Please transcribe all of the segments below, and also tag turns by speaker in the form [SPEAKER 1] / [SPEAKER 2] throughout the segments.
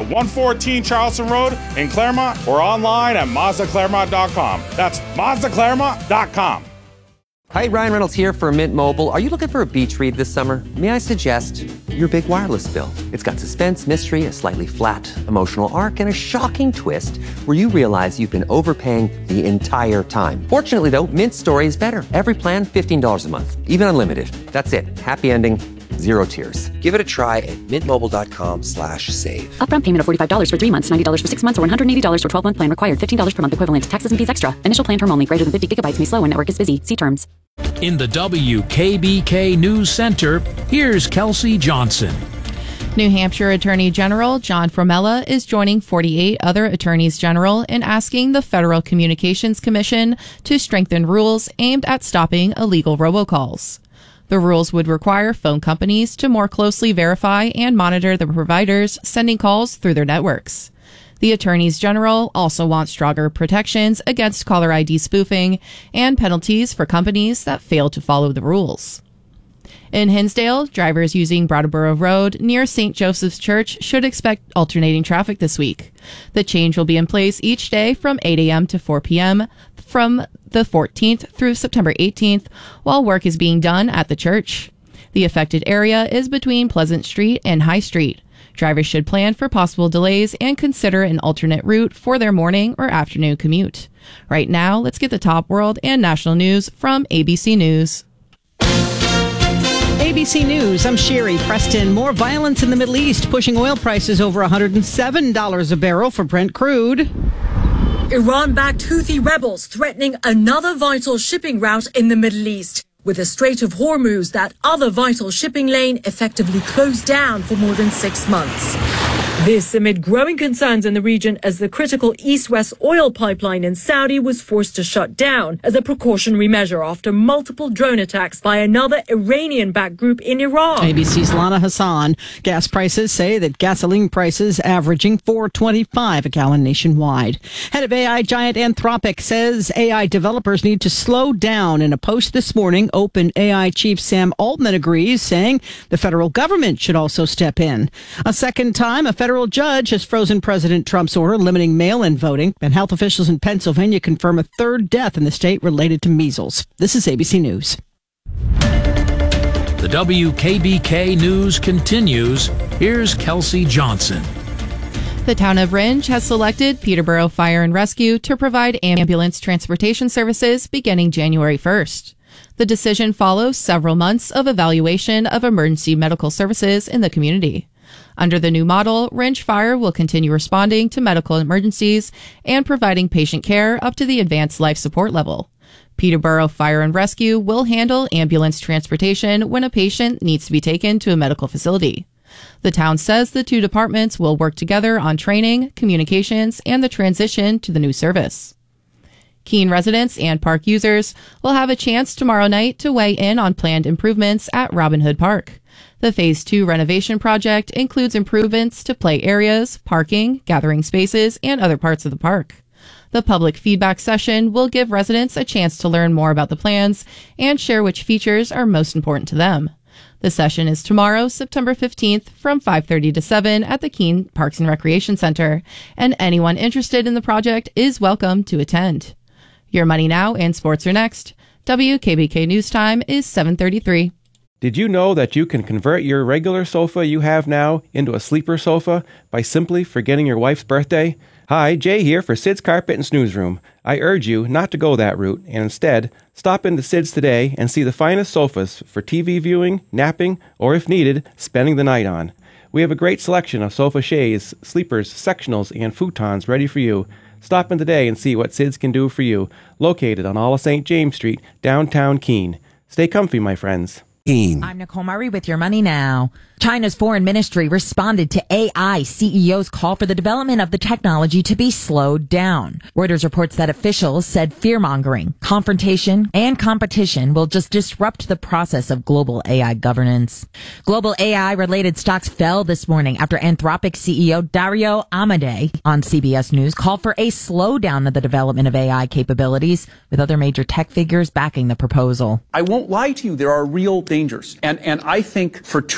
[SPEAKER 1] 114 Charleston Road in Claremont or online at MazdaClaremont.com. That's MazdaClaremont.com.
[SPEAKER 2] Hi, Ryan Reynolds here for Mint Mobile. Are you looking for a beach read this summer? May I suggest your big wireless bill? It's got suspense, mystery, a slightly flat emotional arc, and a shocking twist where you realize you've been overpaying the entire time. Fortunately, though, Mint's story is better. Every plan, $15 a month, even unlimited. That's it. Happy ending. Zero tears. Give it a try at mintmobile.com/save.
[SPEAKER 3] Upfront payment of $45 for 3 months, $90 for 6 months, or $180 for 12-month plan required. $15 per month equivalent. Taxes and fees extra. Initial plan term only. Greater than 50 gigabytes may slow when network is busy. See terms.
[SPEAKER 4] In the WKBK News Center, here's Kelsey Johnson.
[SPEAKER 5] New Hampshire Attorney General John Fromella is joining 48 other attorneys general in asking the Federal Communications Commission to strengthen rules aimed at stopping illegal robocalls. The rules would require phone companies to more closely verify and monitor the providers sending calls through their networks. The attorneys general also want stronger protections against caller ID spoofing and penalties for companies that fail to follow the rules. In Hinsdale, drivers using Brattleboro Road near St. Joseph's Church should expect alternating traffic this week. The change will be in place each day from 8 a.m. to 4 p.m. from the 14th through September 18th while work is being done at the church. The affected area is between Pleasant Street and High Street. Drivers should plan for possible delays and consider an alternate route for their morning or afternoon commute. Right now, let's get the top world and national news from ABC News.
[SPEAKER 6] ABC News, I'm Sherry Preston. More violence in the Middle East, pushing oil prices over $107 a barrel for Brent crude.
[SPEAKER 7] Iran-backed Houthi rebels threatening another vital shipping route in the Middle East, with the Strait of Hormuz, that other vital shipping lane, effectively closed down for more than 6 months. This amid growing concerns in the region as the critical east-west oil pipeline in Saudi was forced to shut down as a precautionary measure after multiple drone attacks by another Iranian-backed group in Iran.
[SPEAKER 6] ABC's Lana Hassan. Gas prices say that gasoline prices averaging $4.25 a gallon nationwide. Head of AI giant Anthropic says AI developers need to slow down. In a post this morning, OpenAI chief Sam Altman agrees, saying the federal government should also step in. A second time, a federal judge has frozen President Trump's order limiting mail-in voting, and health officials in Pennsylvania confirm a third death in the state related to measles. This is ABC News.
[SPEAKER 4] The WKBK News continues. Here's Kelsey Johnson.
[SPEAKER 5] The town of Rindge has selected Peterborough Fire and Rescue to provide ambulance transportation services beginning January 1st. The decision follows several months of evaluation of emergency medical services in the community. Under the new model, Rindge Fire will continue responding to medical emergencies and providing patient care up to the advanced life support level. Peterborough Fire and Rescue will handle ambulance transportation when a patient needs to be taken to a medical facility. The town says the two departments will work together on training, communications, and the transition to the new service. Keene residents and park users will have a chance tomorrow night to weigh in on planned improvements at Robin Hood Park. The Phase 2 renovation project includes improvements to play areas, parking, gathering spaces, and other parts of the park. The public feedback session will give residents a chance to learn more about the plans and share which features are most important to them. The session is tomorrow, September 15th, from 5:30 to 7 at the Keene Parks and Recreation Center, and anyone interested in the project is welcome to attend. Your Money Now and Sports are next. WKBK News Time is 7:33.
[SPEAKER 8] Did you know that you can convert your regular sofa you have now into a sleeper sofa by simply forgetting your wife's birthday? Hi, Jay here for Sid's Carpet and Snooze Room. I urge you not to go that route and instead stop into Sid's today and see the finest sofas for TV viewing, napping, or if needed, spending the night on. We have a great selection of sofa shades, sleepers, sectionals, and futons ready for you. Stop in today and see what Sid's can do for you. Located on all of St. James Street, downtown Keene. Stay comfy, my friends.
[SPEAKER 9] I'm Nicole Murray with Your Money Now. China's foreign ministry responded to AI CEO's call for the development of the technology to be slowed down. Reuters reports that officials said fear-mongering, confrontation, and competition will just disrupt the process of global AI governance. Global AI-related stocks fell this morning after Anthropic CEO Dario Amodei on CBS News called for a slowdown of the development of AI capabilities, with other major tech figures backing the proposal.
[SPEAKER 10] I won't lie to you, there are real dangers. And I think for too long,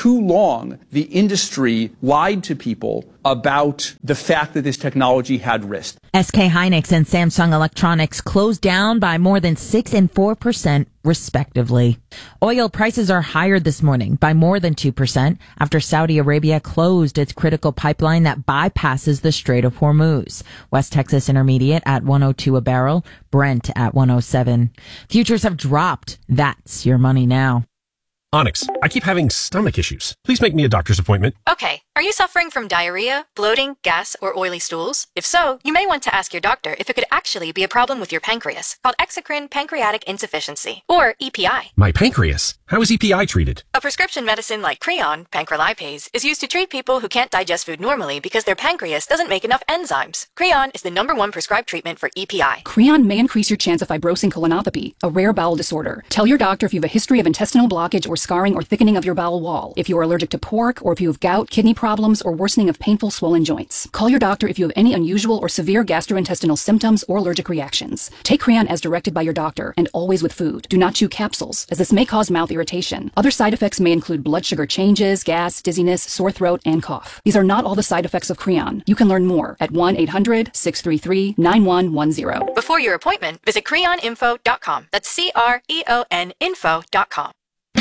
[SPEAKER 10] long, the industry lied to people about the fact that this technology had risk.
[SPEAKER 9] SK Hynix and Samsung Electronics closed down by more than 6% and 4%, respectively. Oil prices are higher this morning by more than 2% after Saudi Arabia closed its critical pipeline that bypasses the Strait of Hormuz. West Texas Intermediate at 102 a barrel, Brent at 107. Futures have dropped. That's your money now.
[SPEAKER 11] Onyx, I keep having stomach issues. Please make me a doctor's appointment.
[SPEAKER 12] Okay. Are you suffering from diarrhea, bloating, gas, or oily stools? If so, you may want to ask your doctor if it could actually be a problem with your pancreas, called exocrine pancreatic insufficiency, or EPI.
[SPEAKER 11] My pancreas? How is EPI treated?
[SPEAKER 12] A prescription medicine like Creon, pancrelipase, is used to treat people who can't digest food normally because their pancreas doesn't make enough enzymes. Creon is the #1 prescribed treatment for EPI.
[SPEAKER 13] Creon may increase your chance of fibrosing colonopathy, a rare bowel disorder. Tell your doctor if you have a history of intestinal blockage or scarring or thickening of your bowel wall, if you are allergic to pork, or if you have gout, kidney problems, or worsening of painful swollen joints. Call your doctor if you have any unusual or severe gastrointestinal symptoms or allergic reactions. Take Creon as directed by your doctor, and always with food. Do not chew capsules, as this may cause mouth irritation. Other side effects may include blood sugar changes, gas, dizziness, sore throat, and cough. These are not all the side effects of Creon. You can learn more at 1-800-633-9110.
[SPEAKER 12] Before your appointment, visit creoninfo.com. That's CREON info.com.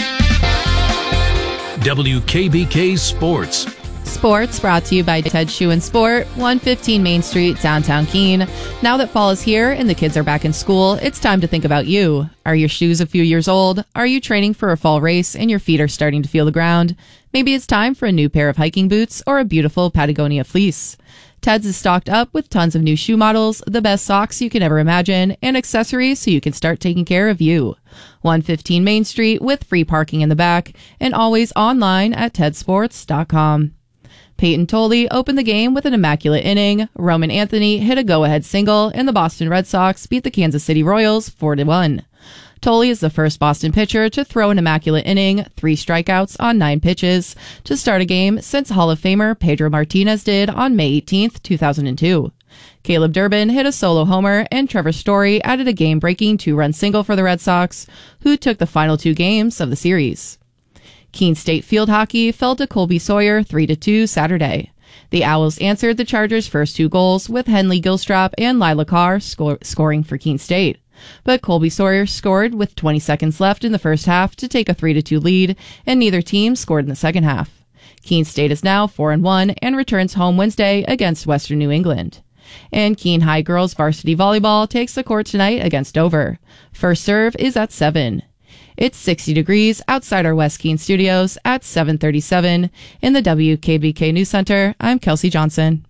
[SPEAKER 4] WKBK Sports.
[SPEAKER 5] Sports brought to you by Ted Shoe and Sport, 115 Main Street, downtown Keene. Now that fall is here and the kids are back in school, it's time to think about you. Are your shoes a few years old? Are you training for a fall race and your feet are starting to feel the ground? Maybe it's time for a new pair of hiking boots or a beautiful Patagonia fleece. Ted's is stocked up with tons of new shoe models, the best socks you can ever imagine, and accessories so you can start taking care of you. 115 Main Street with free parking in the back and always online at tedsports.com. Peyton Tolley opened the game with an immaculate inning. Roman Anthony hit a go-ahead single, and the Boston Red Sox beat the Kansas City Royals 4-1. Tolley is the first Boston pitcher to throw an immaculate inning, 3 strikeouts on 9 pitches, to start a game since Hall of Famer Pedro Martinez did on May 18, 2002. Caleb Durbin hit a solo homer, and Trevor Story added a game-breaking 2-run single for the Red Sox, who took the final 2 games of the series. Keene State field hockey fell to Colby Sawyer 3-2 Saturday. The Owls answered the Chargers' first 2 goals with Henley Gilstrap and Lila Carr scoring for Keene State. But Colby Sawyer scored with 20 seconds left in the first half to take a 3-2 lead, and neither team scored in the second half. Keene State is now 4-1 and returns home Wednesday against Western New England. And Keene High girls varsity volleyball takes the court tonight against Dover. First serve is at 7. It's 60 degrees outside our West Keene studios at 7:37. In the WKBK News Center, I'm Kelsey Johnson.